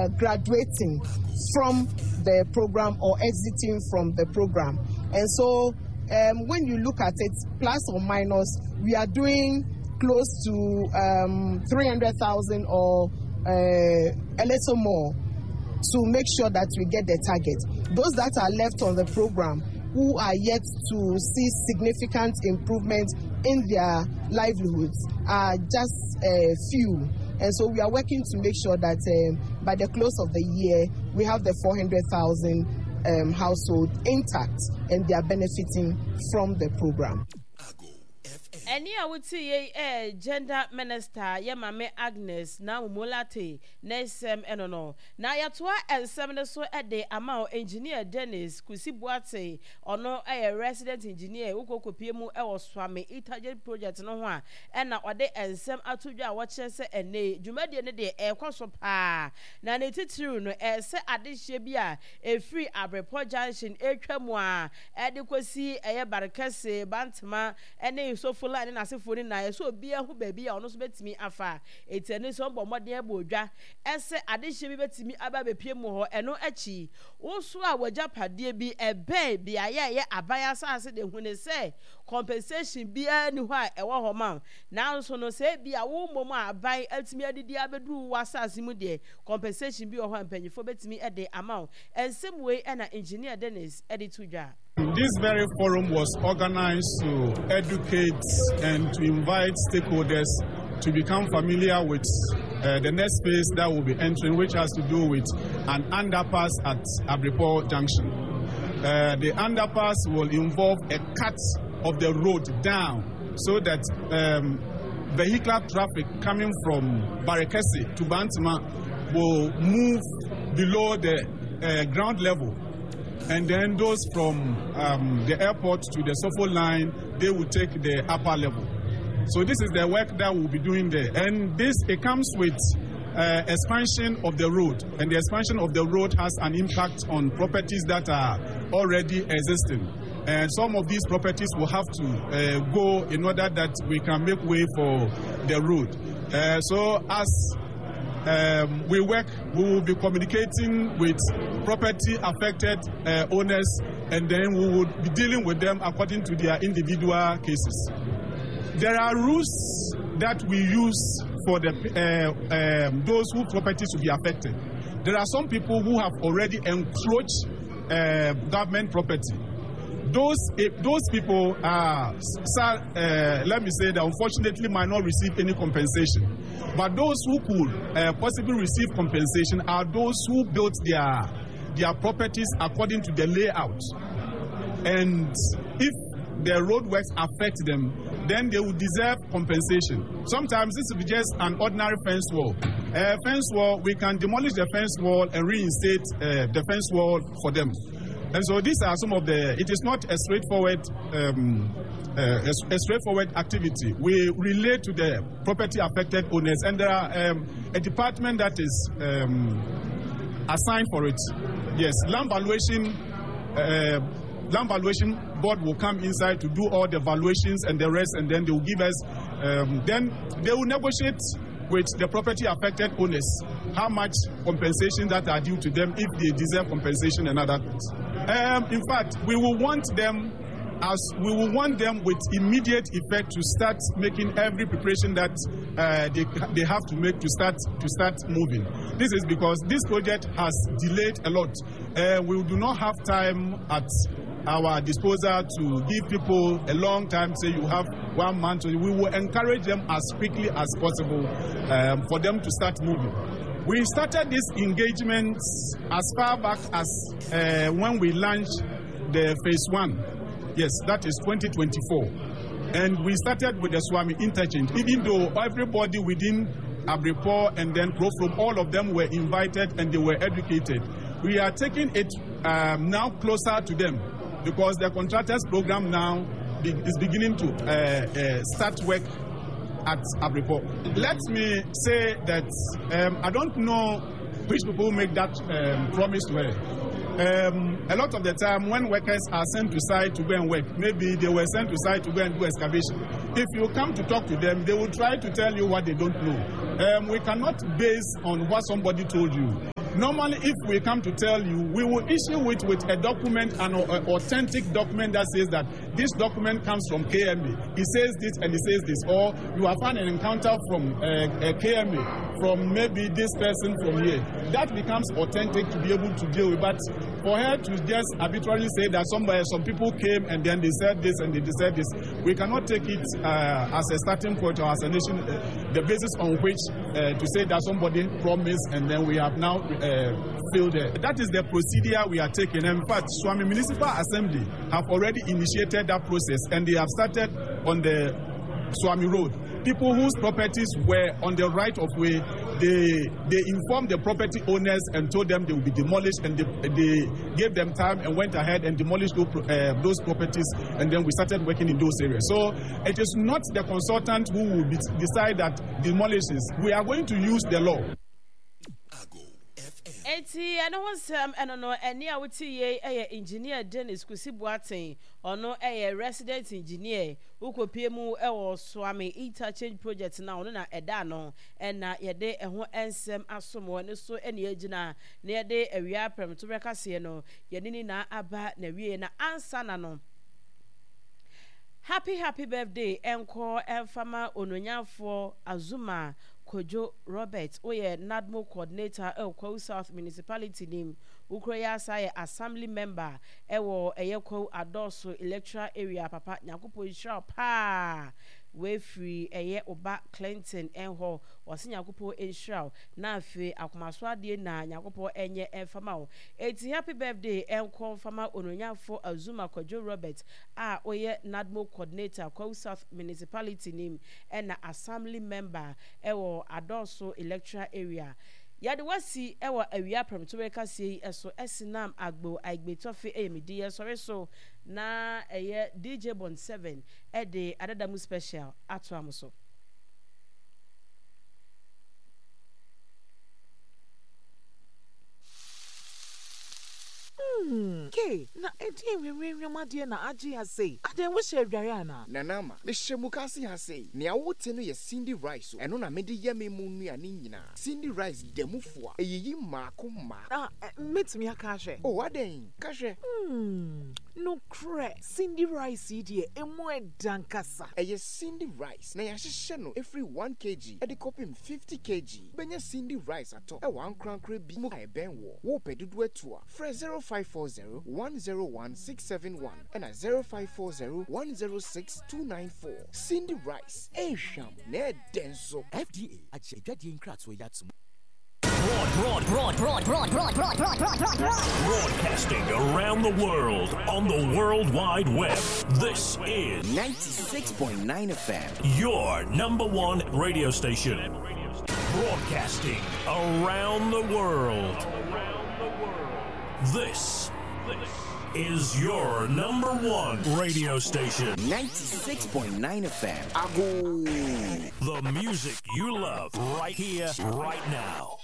graduating from the program or exiting from the program. And so when you look at it, plus or minus, we are doing close to 300,000 or a little more to make sure that we get the target. Those that are left on the program who are yet to see significant improvement in their livelihoods are just a few. And so we are working to make sure that by the close of the year, we have the 400,000 household intact and they are benefiting from the program. Any I would say gender minister Yamame Agnes now Mulate Nesem Enono. Now Yatwa and seven so at the amount engineer Dennis Kusibuate or no a resident engineer Uko Piemu El Swami Italy project no one and now they and some Atuja watches and nay Jumadi de air cosopa. Now it's true no say Adishebia a free Abreport Junction Ekramwa adequacy a Barakase Bantama and a so full line as if na so bia hu baby ono so betimi afa etene so bomode abodwa ese adehye bi betimi aba bepie mu ho eno achi wo so a wajapade bi ebe bia ye abaya sase de hu ne se compensation bia ni ho a ewo ho ma na so no se bia wo mom abai atimi adidi abedu wasase mu de compensation bi ho mpanyifo betimi ede amount ensem we na engineer Dennis editudwa. This very forum was organized to educate and to invite stakeholders to become familiar with the next phase that will be entering, which has to do with an underpass at Abreport Junction. The underpass will involve a cut of the road down so that vehicular traffic coming from Barakese to Bantama will move below the ground level. And then those from the airport to the Sofo line, they will take the upper level. So this is the work that we'll be doing there. And it comes with expansion of the road. And the expansion of the road has an impact on properties that are already existing. And some of these properties will have to go in order that we can make way for the road. So as we work, we will be communicating with property affected owners, and then we will be dealing with them according to their individual cases. There are rules that we use for those whose properties will be affected. There are some people who have already encroached government property. Those people are, let me say that unfortunately might not receive any compensation. But those who could possibly receive compensation are those who built their properties according to the layout. And if the roadworks affect them, then they will deserve compensation. Sometimes this will be just an ordinary fence wall. Fence wall, we can demolish the fence wall and reinstate the fence wall for them. And so these are some of the, it is not a straightforward activity. We relate to the property affected owners, and there are a department that is assigned for it. Yes, land valuation board will come inside to do all the valuations and the rest, and then they will give us, then they will negotiate with the property affected owners how much compensation that are due to them, if they deserve compensation and other things. In fact, we will want them with immediate effect to start making every preparation that they have to make to start moving. This is because this project has delayed a lot. We do not have time at our disposal to give people a long time, say you have 1 month. We will encourage them as quickly as possible for them to start moving. We started this engagement as far back as when we launched the phase 1. Yes, that is 2024. And we started with the Swami interchange, even though everybody within Abreport and then Profrom, all of them were invited and they were educated. We are taking it now closer to them, because the contractors program now is beginning to start work at Abreport. Let me say that I don't know which people make that promise to her. A lot of the time when workers are sent to site to go and work, maybe they were sent to site to go and do excavation. If you come to talk to them, they will try to tell you what they don't know. We cannot base on what somebody told you. Normally, if we come to tell you, we will issue it with a document, an authentic document that says that this document comes from KMA. He says this and he says this. Or you have had an encounter from KMA, from maybe this person from here. That becomes authentic to be able to deal with. But for her to just arbitrarily say that some people came and then they said this and they said this, we cannot take it as a starting point or as a nation, the basis on which to say that somebody promised and then we have now failed it. That is the procedure we are taking. In fact, Swami Municipal Assembly have already initiated that process and they have started on the Swami Road. People whose properties were on the right of way, they informed the property owners and told them they will be demolished, and they gave them time and went ahead and demolished those properties, and then we started working in those areas. So it is not the consultant who will decide that demolishes. We are going to use the law. Eti ano wansam eno no eni a wuti ye engineer Dennis Kusibuaten ono resident engineer ukopie mu ewo Swami interchange project na ono na eda no na yede eho ensem asomo ne so eni agina na yede awia prem to bekase no yede ni na aba na wie na ansa na no. Happy birthday enko enfama ononyafo Azuma Kojo Robert oye NADMO coordinator Kwa South Municipality nim Ukroya say assembly member ewo eyekwo Adoso electoral area papa nyakopo ishra pa we free eye oba Clinton enho wase nyakopo ishra na afi akomaso ade na nyakopo enye enfama o eti happy birthday enko fama ononyafo Azuma Kojo Robert oye NADMO coordinator Kwa South Municipality nim na assembly member ewo Adoso electoral area yade wasi ewa awia pram to weka sei eso esinam agbo agbetofe emidi yesore so na eye DJ Bond 7 de adadamu special ato amuso. Okay, na edi we madie na agi ha sei. Aden wo hye adware ana. Nanama, me hye mukasi ha sei. Ne awote no ye Cindy Rice. Eno na mede ye me mu nuane nyina. Cindy Rice demufo a eyiyi maako ma. Metimi aka hwe. Oh, aden, ka hwe. No cre. Cindy Rice die emu edankasa. Eye Cindy Rice. Na ya hye no every 1 kg. E de kopim 50 kg. Benya Cindy Rice ato. E wan krankra bi mu ka ben wo. Wo pedudu atua. Fre 0540-101-671 and at 0540-106-294. Cindy Rice, Sham, Ned Denso. FDA, Achedi Kratso Yatsum. Broadcasting around the world on the World Wide Web. This is 96.9 FM. Your #1 radio station. Broadcasting around the world. This is your #1 radio station. 96.9 FM. Ago. The music you love right here, right now.